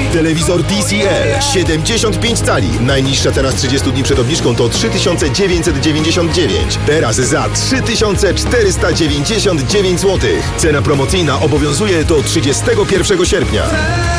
Telewizor TCL 75 cali. Najniższa cena z 30 dni przed obniżką to 3999. Teraz za 3499 zł. Cena promocyjna obowiązuje do 31 sierpnia.